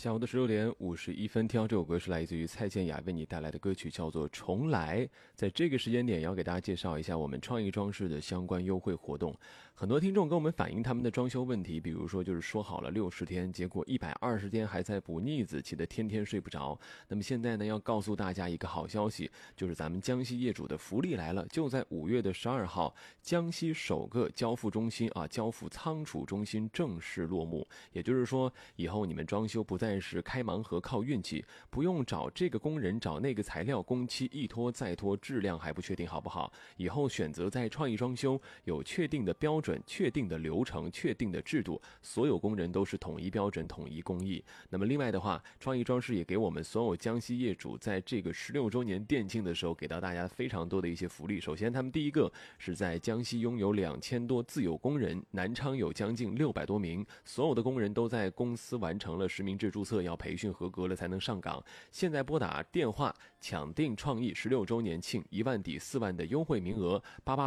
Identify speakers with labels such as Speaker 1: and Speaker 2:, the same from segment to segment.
Speaker 1: 下午的16:51，听到这首歌是来自于蔡健雅为你带来的歌曲，叫做《重来》。在这个时间点，要给大家介绍一下我们创意装饰的相关优惠活动。很多听众跟我们反映他们的装修问题，比如说就是说好了60天，结果120天还在补腻子，气得天天睡不着。那么现在呢，要告诉大家一个好消息，就是咱们江西业主的福利来了，就在5月12号，江西首个交付中心交付仓储中心正式落幕。也就是说，以后你们装修不再是开盲盒靠运气，不用找这个工人找那个材料，工期一拖再拖，质量还不确定好不好？以后选择在创意装修，有确定的标准、确定的流程、确定的制度，所有工人都是统一标准、统一工艺。那么另外的话，创意装饰也给我们所有江西业主在这个16周年店庆的时候，给到大家非常多的一些福利。首先，他们第一个是在江西拥有2000多自有工人，南昌有将近600多名，所有的工人都在公司完成了实名制注册，要培训合格了才能上岗。现在拨打电话抢订创意16周年庆1万抵4万的优惠名额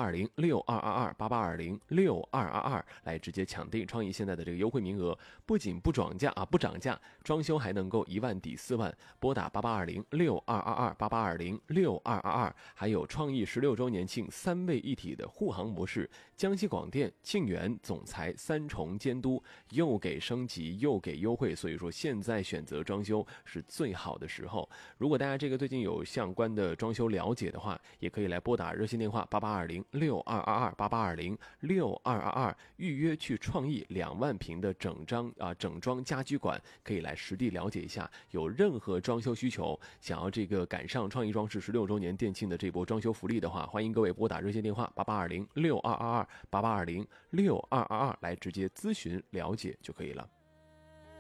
Speaker 1: 8820622288206222来直接抢订创意现在的这个优惠名额，不仅不涨价，装修还能够1万抵4万。拨打8820622288206222，还有创意16周年庆3位一体的护航模式，江西广电、庆元总裁3重监督，又给升级又给优惠，所以说现在选择装修是最好的时候。如果大家这个最近有相关的装修了解的话，也可以来拨打热线电话8820622288206222预约去创意2万平的整装家居馆，可以来实地了解一下。有任何装修需求，想要这个赶上创意装饰16周年店庆的这波装修福利的话，欢迎各位拨打热线电话8820622288206222来直接咨询了解就可以了。